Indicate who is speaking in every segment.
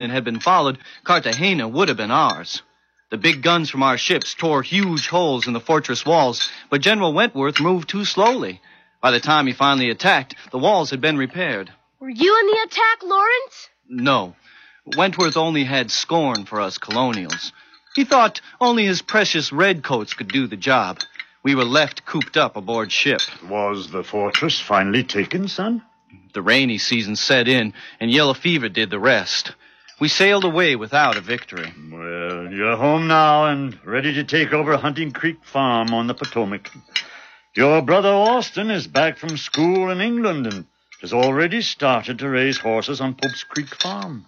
Speaker 1: and had been followed, Cartagena would have been ours. The big guns from our ships tore huge holes in the fortress walls, but General Wentworth moved too slowly. By the time he finally attacked, the walls had been repaired.
Speaker 2: Were you in the attack, Lawrence?
Speaker 1: No. Wentworth only had scorn for us colonials. He thought only his precious redcoats could do the job. We were left cooped up aboard ship.
Speaker 3: Was the fortress finally taken, son?
Speaker 1: The rainy season set in, and yellow fever did the rest. We sailed away without a victory.
Speaker 3: Well, you're home now and ready to take over Hunting Creek Farm on the Potomac. Your brother Austin is back from school in England and has already started to raise horses on Pope's Creek Farm.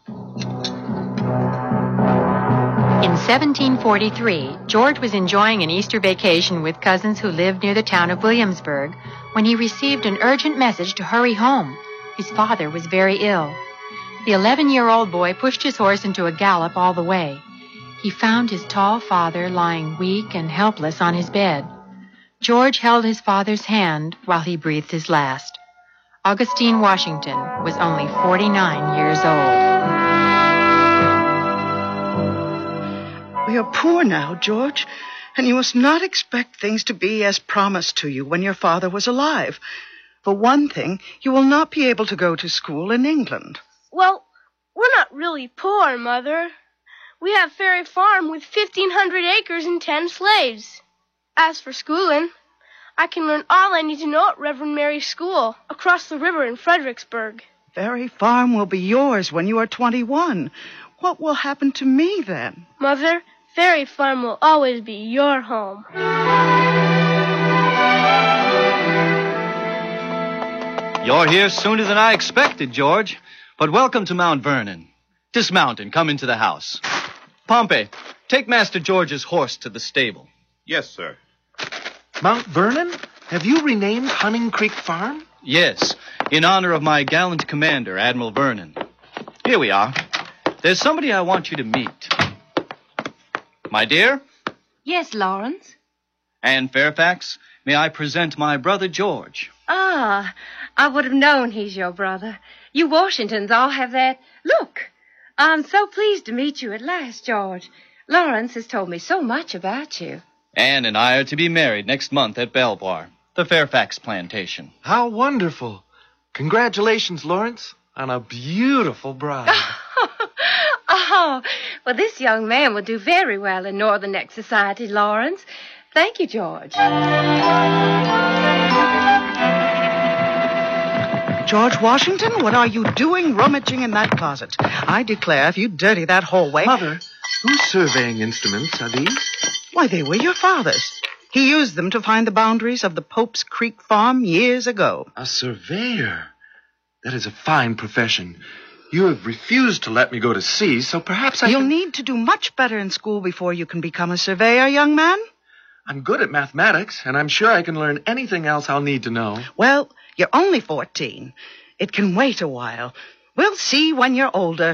Speaker 4: In 1743, George was enjoying an Easter vacation with cousins who lived near the town of Williamsburg when he received an urgent message to hurry home. His father was very ill. The 11-year-old boy pushed his horse into a gallop all the way. He found his tall father lying weak and helpless on his bed. George held his father's hand while he breathed his last. Augustine Washington was only 49 years old.
Speaker 5: We are poor now, George, and you must not expect things to be as promised to you when your father was alive. For one thing, you will not be able to go to school in England.
Speaker 2: Well, we're not really poor, Mother. We have Ferry Farm with 1,500 acres and 10 slaves. As for schooling, I can learn all I need to know at Reverend Mary's school across the river in Fredericksburg.
Speaker 5: Ferry Farm will be yours when you are 21. What will happen to me then?
Speaker 2: Mother, Ferry Farm will always be your home.
Speaker 1: You're here sooner than I expected, George. But welcome to Mount Vernon. Dismount and come into the house. Pompey, take Master George's horse to the stable.
Speaker 6: Yes, sir.
Speaker 7: Mount Vernon? Have you renamed Hunting Creek Farm?
Speaker 1: Yes, in honor of my gallant commander, Admiral Vernon. Here we are. There's somebody I want you to meet. My dear?
Speaker 8: Yes, Lawrence.
Speaker 1: Anne Fairfax, may I present my brother George?
Speaker 8: Ah, I would have known he's your brother. You Washingtons all have that look. I'm so pleased to meet you at last, George. Lawrence has told me so much about you.
Speaker 1: Anne and I are to be married next month at Belvoir, the Fairfax plantation.
Speaker 7: How wonderful. Congratulations, Lawrence, on a beautiful bride.
Speaker 8: Oh, well, this young man will do very well in Northern Neck society, Lawrence. Thank you, George.
Speaker 5: George Washington, what are you doing rummaging in that closet? I declare, if you dirty that hallway...
Speaker 7: Mother, whose surveying instruments are these?
Speaker 5: Why, they were your father's. He used them to find the boundaries of the Pope's Creek Farm years ago.
Speaker 7: A surveyor? That is a fine profession. You have refused to let me go to sea, so perhaps
Speaker 5: You'll need to do much better in school before you can become a surveyor, young man.
Speaker 7: I'm good at mathematics, and I'm sure I can learn anything else I'll need to know.
Speaker 5: Well, you're only 14. It can wait a while. We'll see when you're older.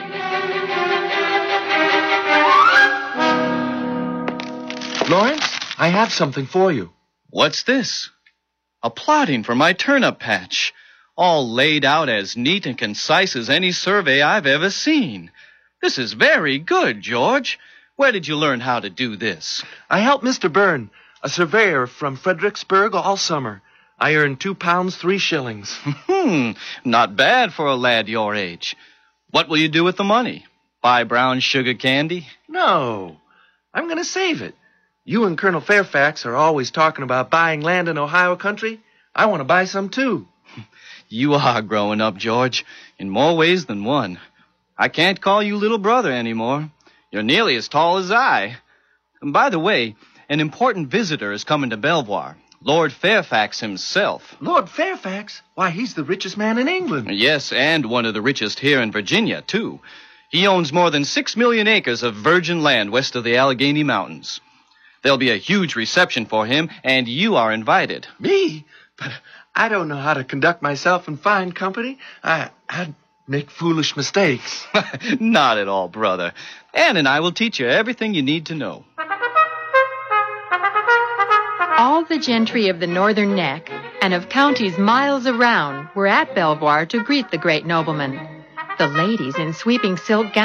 Speaker 7: Lawrence, I have something for you.
Speaker 1: What's this? A plotting for my turnip patch. All laid out as neat and concise as any survey I've ever seen. This is very good, George. Where did you learn how to do this?
Speaker 7: I helped Mr. Byrne, a surveyor from Fredericksburg, all summer. I earned 2 pounds, 3 shillings.
Speaker 1: Not bad for a lad your age. What will you do with the money? Buy brown sugar candy?
Speaker 7: No, I'm going to save it. You and Colonel Fairfax are always talking about buying land in Ohio country. I want to buy some, too.
Speaker 1: You are growing up, George, in more ways than one. I can't call you little brother anymore. You're nearly as tall as I. And by the way, an important visitor is coming to Belvoir. Lord Fairfax himself.
Speaker 7: Lord Fairfax? Why, he's the richest man in England.
Speaker 1: Yes, and one of the richest here in Virginia, too. He owns more than 6 million acres of virgin land west of the Allegheny Mountains. There'll be a huge reception for him, and you are invited.
Speaker 7: Me? But I don't know how to conduct myself in fine company. I'd make foolish mistakes.
Speaker 1: Not at all, brother. Anne and I will teach you everything you need to know.
Speaker 4: All the gentry of the Northern Neck and of counties miles around were at Belvoir to greet the great nobleman. The ladies in sweeping silk gowns